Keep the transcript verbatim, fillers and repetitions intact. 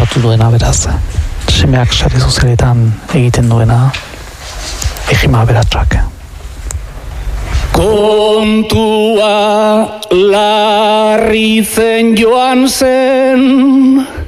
antolatu duena beraz. Semeak sare sozialetan egiten duena, egima aberatsak. Kontua larri zen joan zen,